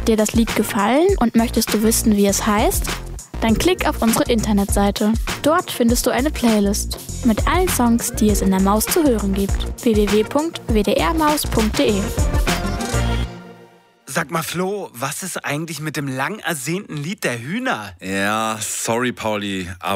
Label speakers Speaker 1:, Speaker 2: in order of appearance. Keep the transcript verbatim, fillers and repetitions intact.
Speaker 1: Hat dir das Lied gefallen und möchtest du wissen, wie es heißt? Dann klick auf unsere Internetseite. Dort findest du eine Playlist mit allen Songs, die es in der Maus zu hören gibt. w w w punkt w d r maus punkt d e
Speaker 2: Sag mal, Flo, was ist eigentlich mit dem lang ersehnten Lied der Hühner?
Speaker 3: Ja, sorry, Pauli, aber